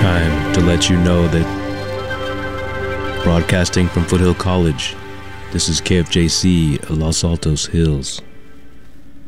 time to let you know that broadcasting from Foothill College, this is KFJC, Los Altos Hills.